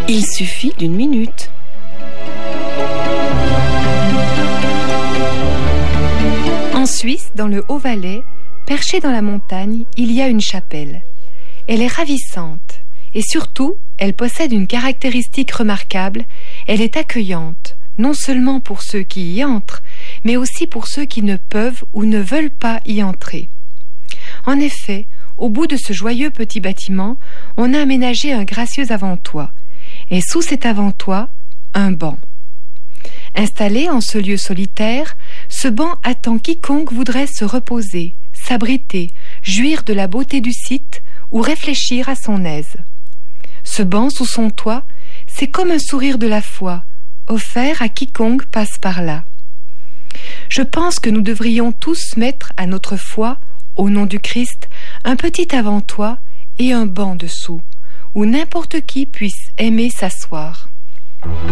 Il suffit d'une minute. En Suisse, dans le Haut-Valais, perché dans la montagne, il y a une chapelle. Elle est ravissante et surtout, elle possède une caractéristique remarquable, elle est accueillante, non seulement pour ceux qui y entrent, mais aussi pour ceux qui ne peuvent ou ne veulent pas y entrer. En effet, au bout de ce joyeux petit bâtiment, on a aménagé un gracieux avant-toit, et sous cet avant-toit, un banc. Installé en ce lieu solitaire, ce banc attend quiconque voudrait se reposer, s'abriter, jouir de la beauté du site ou réfléchir à son aise. Ce banc sous son toit, c'est comme un sourire de la foi, offert à quiconque passe par là. Je pense que nous devrions tous mettre à notre foi, au nom du Christ, un petit avant-toit et un banc dessous, où n'importe qui puisse aimer s'asseoir.